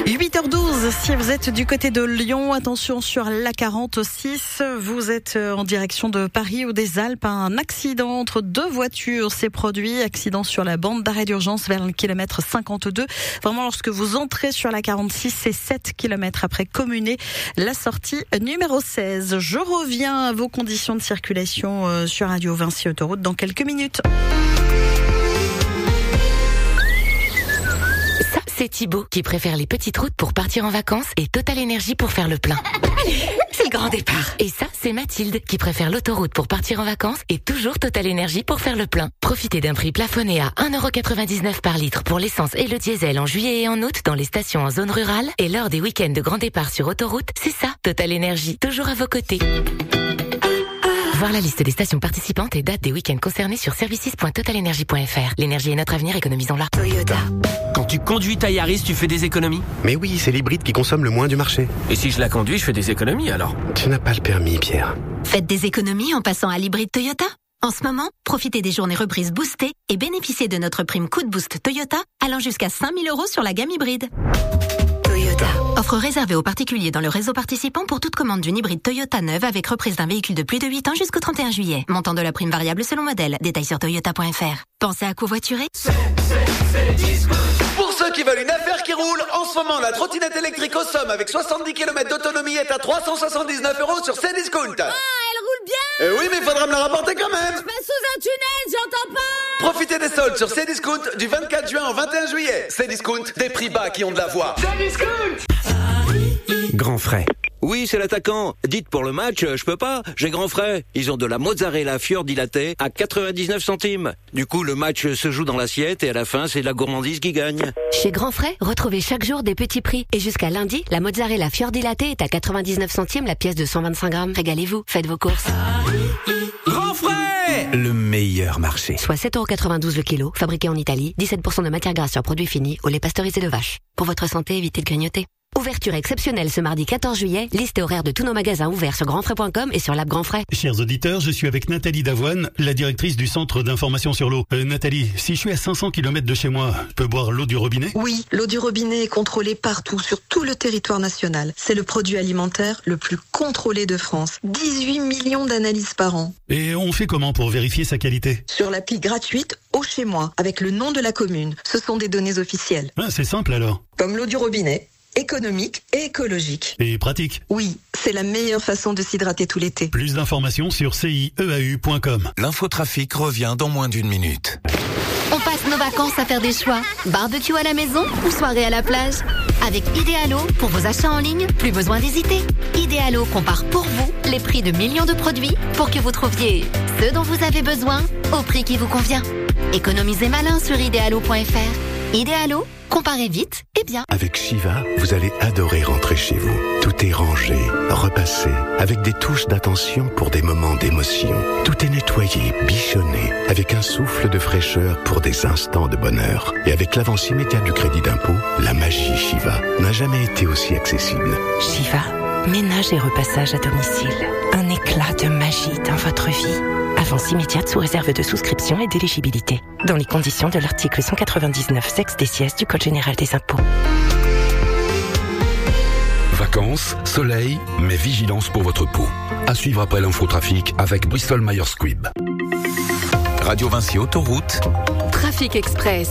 8h12, si vous êtes du côté de Lyon, attention sur l'A46, vous êtes en direction de Paris ou des Alpes, un accident entre deux voitures s'est produit, accident sur la bande d'arrêt d'urgence vers le kilomètre 52. Vraiment, lorsque vous entrez sur l'A46, c'est 7 km après Communé, la sortie numéro 16. Je reviens à vos conditions de circulation sur Radio Vinci Autoroute dans quelques minutes. C'est Thibaut qui préfère les petites routes pour partir en vacances et Total Énergie pour faire le plein. C'est le grand départ. Et ça, c'est Mathilde qui préfère l'autoroute pour partir en vacances et toujours Total Énergie pour faire le plein. Profitez d'un prix plafonné à 1,99€ par litre pour l'essence et le diesel en juillet et en août dans les stations en zone rurale et lors des week-ends de grand départ sur autoroute. C'est ça, Total Énergie, toujours à vos côtés. Voir la liste des stations participantes et date des week-ends concernés sur services.totalenergie.fr. L'énergie est notre avenir, économisons-la. Toyota. Quand tu conduis ta Yaris, tu fais des économies? Mais oui, c'est l'hybride qui consomme le moins du marché. Et si je la conduis, je fais des économies alors? Tu n'as pas le permis, Pierre. Faites des économies en passant à l'hybride Toyota. En ce moment, profitez des journées reprises boostées et bénéficiez de notre prime coup de boost Toyota allant jusqu'à 5 000 € sur la gamme hybride. Toyota. Offre réservée aux particuliers dans le réseau participant pour toute commande d'une hybride Toyota neuve avec reprise d'un véhicule de plus de 8 ans jusqu'au 31 juillet. Montant de la prime variable selon modèle. Détails sur toyota.fr. Pensez à covoiturer? Pour ceux qui veulent une affaire qui roule, en ce moment, la trottinette électrique au somme avec 70 km d'autonomie est à 379 € sur Cdiscount. Ah, elle roule bien! Oui, mais il faudra me la rapporter quand même. Je passe sous un tunnel, j'entends pas! Profitez des soldes sur Cdiscount du 24 juin au 21 juillet. Cdiscount, des prix bas qui ont de la voix. Cdiscount! Grand frais. Oui, c'est l'attaquant. Dites pour le match, je peux pas, j'ai grand frais. Ils ont de la mozzarella fiordilatée à 99 centimes. Du coup, le match se joue dans l'assiette et à la fin, c'est la gourmandise qui gagne. Chez Grand Frais, retrouvez chaque jour des petits prix. Et jusqu'à lundi, la mozzarella fiordilatée est à 99 centimes la pièce de 125 grammes. Régalez-vous, faites vos courses. Grand frais! Le meilleur marché. Soit 7,92€ le kilo, fabriqué en Italie, 17% de matière grasse sur produits finis, au lait pasteurisé de vache. Pour votre santé, évitez de grignoter. Ouverture exceptionnelle ce mardi 14 juillet. Liste et horaire de tous nos magasins ouverts sur grandfrais.com et sur l'app Grand Frais. Chers auditeurs, je suis avec Nathalie Davoine, la directrice du centre d'information sur l'eau. Nathalie, si je suis à 500 km de chez moi, je peux boire l'eau du robinet? Oui, l'eau du robinet est contrôlée partout, sur tout le territoire national. C'est le produit alimentaire le plus contrôlé de France. 18 millions d'analyses par an. Et on fait comment pour vérifier sa qualité? Sur l'appli gratuite Eau chez moi, avec le nom de la commune. Ce sont des données officielles. Ah, c'est simple alors. Comme l'eau du robinet. Économique et écologique. Et pratique. Oui, c'est la meilleure façon de s'hydrater tout l'été. Plus d'informations sur CIEAU.com. L'infotrafic revient dans moins d'une minute. On passe nos vacances à faire des choix. Barbecue à la maison ou soirée à la plage? Avec Idealo, pour vos achats en ligne, plus besoin d'hésiter. Idealo compare pour vous les prix de millions de produits pour que vous trouviez ce dont vous avez besoin au prix qui vous convient. Économisez malin sur idealo.fr. Idealo, comparez vite et bien. Avec Shiva, vous allez adorer rentrer chez vous. Tout est rangé, repassé, avec des touches d'attention pour des moments d'émotion. Tout est nettoyé, bichonné, avec un souffle de fraîcheur pour des instants de bonheur. Et avec l'avance immédiate du crédit d'impôt, la magie Shiva n'a jamais été aussi accessible. Shiva, ménage et repassage à domicile. Un éclat de magie dans votre vie. Avance immédiate sous réserve de souscription et d'éligibilité. Dans les conditions de l'article 199 sexe des sièges du Code général des impôts. Vacances, soleil, mais vigilance pour votre peau. À suivre après l'infotrafic avec Bristol Myers Squibb. Radio Vinci Autoroute. Trafic Express.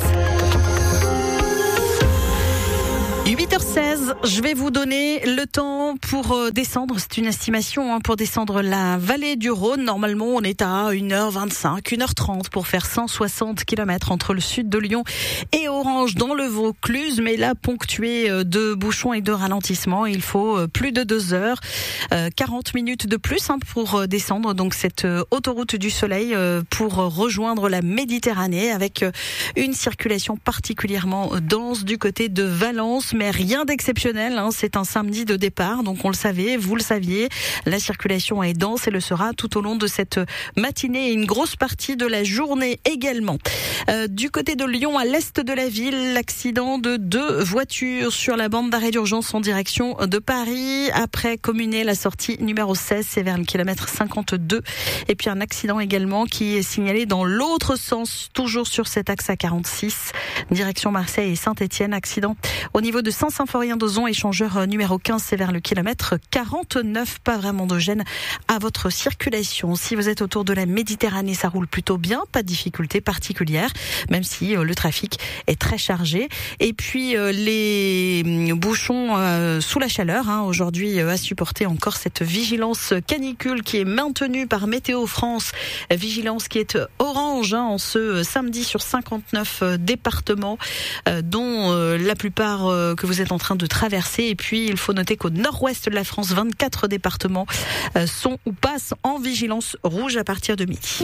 8h16, je vais vous donner le temps pour descendre, c'est une estimation pour descendre la vallée du Rhône. Normalement, on est à 1h25, 1h30 pour faire 160 km entre le sud de Lyon et Orange dans le Vaucluse, mais là ponctué de bouchons et de ralentissements. Il faut plus de 2 heures, 40 minutes de plus pour descendre donc cette autoroute du soleil pour rejoindre la Méditerranée avec une circulation particulièrement dense du côté de Valence. Mais rien d'exceptionnel, c'est un samedi de départ, donc on le savait, vous le saviez, la circulation est dense et le sera tout au long de cette matinée et une grosse partie de la journée également. Du côté de Lyon, à l'est de la ville, l'accident de 2 voitures sur la bande d'arrêt d'urgence en direction de Paris. Après Communé, la sortie numéro 16, c'est vers le kilomètre 52. Et puis un accident également qui est signalé dans l'autre sens, toujours sur cet axe A46, direction Marseille et Saint-Étienne. Accident au niveau de Saint-Symphorien. Symphorien-d'Ozon, échangeur numéro 15, c'est vers le kilomètre 49. Pas vraiment de gêne à votre circulation. Si vous êtes autour de la Méditerranée, ça roule plutôt bien, pas de difficulté particulière, même si le trafic est très chargé. Et puis les bouchons sous la chaleur, aujourd'hui à supporter encore cette vigilance canicule qui est maintenue par Météo France, vigilance qui est orange en ce samedi sur 59 départements, dont la plupart que vous êtes en train de traverser. Et puis il faut noter qu'au nord-ouest de la France, 24 départements sont ou passent en vigilance rouge à partir de midi.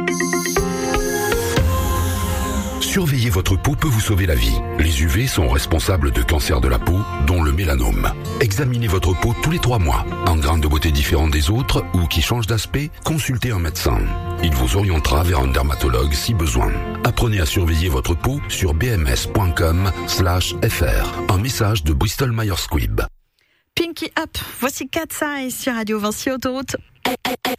Surveiller votre peau peut vous sauver la vie. Les UV sont responsables de cancers de la peau, dont le mélanome. Examinez votre peau tous les 3 mois. Un grain de beauté différent des autres ou qui change d'aspect, consultez un médecin. Il vous orientera vers un dermatologue si besoin. Apprenez à surveiller votre peau sur bms.com/fr. Un message de Bristol Myers Squibb. Pinky Up, voici Cat's Eyes sur Radio Vinci Autoroute.